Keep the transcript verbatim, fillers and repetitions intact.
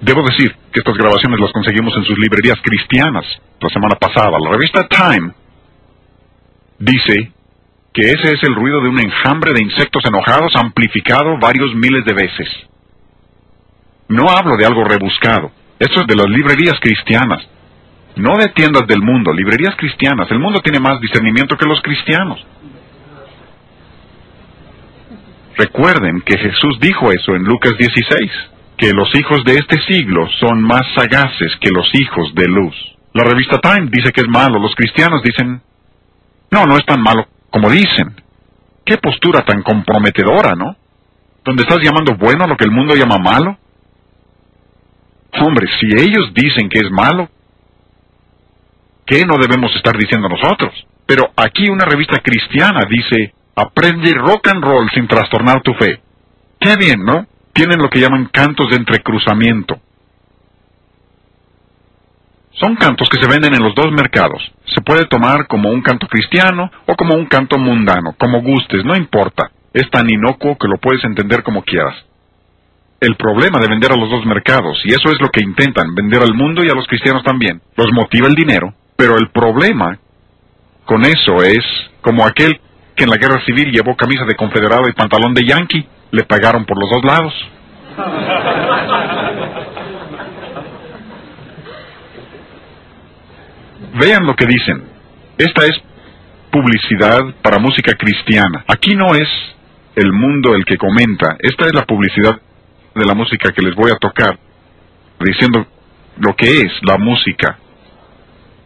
Debo decir que estas grabaciones las conseguimos en sus librerías cristianas la semana pasada. La revista Time dice que ese es el ruido de un enjambre de insectos enojados amplificado varios miles de veces. No hablo de algo rebuscado. Esto es de las librerías cristianas. No de tiendas del mundo, librerías cristianas. El mundo tiene más discernimiento que los cristianos. Recuerden que Jesús dijo eso en Lucas dieciséis, que los hijos de este siglo son más sagaces que los hijos de luz. La revista Time dice que es malo, los cristianos dicen, no, no es tan malo como dicen. Qué postura tan comprometedora, ¿no? Donde estás llamando bueno lo que el mundo llama malo. Hombre, si ellos dicen que es malo, ¿qué no debemos estar diciendo nosotros? Pero aquí una revista cristiana dice, aprende rock and roll sin trastornar tu fe. Qué bien, ¿no? Tienen lo que llaman cantos de entrecruzamiento. Son cantos que se venden en los dos mercados. Se puede tomar como un canto cristiano o como un canto mundano, como gustes, no importa. Es tan inocuo que lo puedes entender como quieras. El problema de vender a los dos mercados, y eso es lo que intentan, vender al mundo y a los cristianos también, los motiva el dinero, pero el problema con eso es como aquel que en la guerra civil llevó camisa de confederado y pantalón de yankee, le pagaron por los dos lados. Vean lo que dicen. Esta es publicidad para música cristiana. Aquí no es el mundo el que comenta. Esta es la publicidad de la música que les voy a tocar, diciendo lo que es la música.